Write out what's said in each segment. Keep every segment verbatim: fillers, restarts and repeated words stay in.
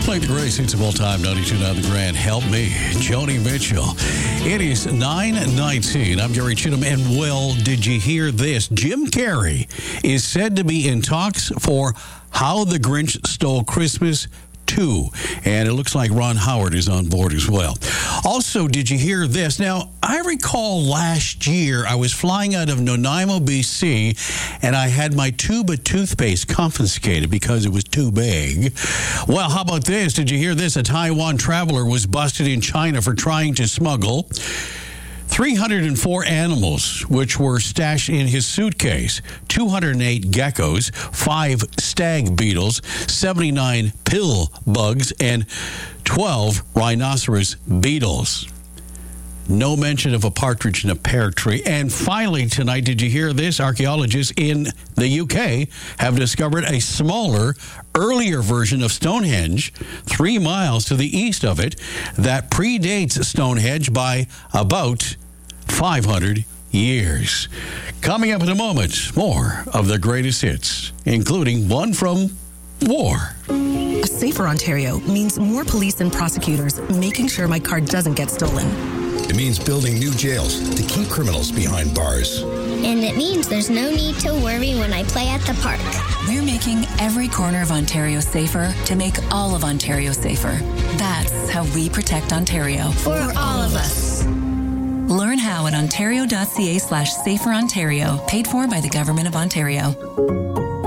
Playing the greatest hits of all time, ninety-two point nine The Grand. Help me, Joni Mitchell. It is nine nineteen. I'm Gary Chittum, and well, did you hear this? Jim Carrey is said to be in talks for How the Grinch Stole Christmas two, and it looks like Ron Howard is on board as well. Also, did you hear this? Now, I recall last year I was flying out of Nanaimo, B C, and I had my tube of toothpaste confiscated because it was too big. Well, how about this? Did you hear this? A Taiwan traveler was busted in China for trying to smuggle three hundred four animals, which were stashed in his suitcase, two hundred eight geckos, five stag beetles, seventy-nine pill bugs, and twelve rhinoceros beetles. No mention of a partridge in a pear tree. And finally tonight, did you hear this? Archaeologists in the U K have discovered a smaller, earlier version of Stonehenge, three miles to the east of it, that predates Stonehenge by about five hundred years. Coming up in a moment, more of the greatest hits, including one from War. A safer Ontario means more police and prosecutors making sure my car doesn't get stolen. It means building new jails to keep criminals behind bars. And it means there's no need to worry when I play at the park. We're making every corner of Ontario safer to make all of Ontario safer. That's how we protect Ontario. For all of us. Learn how at ontario.ca slash safer Ontario, paid for by the Government of Ontario.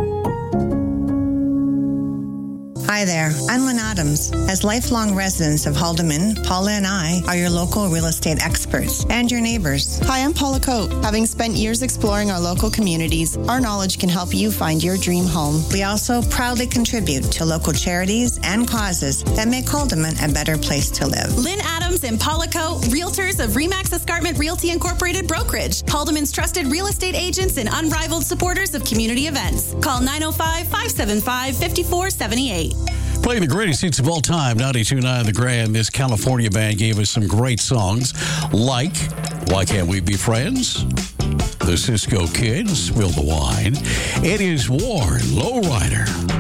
Hi there, I'm Lynn Adams. As lifelong residents of Haldeman, Paula and I are your local real estate experts and your neighbors. Hi, I'm Paula Coate. Having spent years exploring our local communities, our knowledge can help you find your dream home. We also proudly contribute to local charities and causes that make Haldeman a better place to live. Lynn Adams and Paula Coate, realtors of Remax Escarpment Realty Incorporated Brokerage, Haldeman's trusted real estate agents and unrivaled supporters of community events. Call nine oh five, five seven five, five four seven eight. Playing the greatest hits of all time, ninety-two point nine The Grand. This California band gave us some great songs like Why Can't We Be Friends? The Cisco Kids, Spill the Wine. It is War, Lowrider.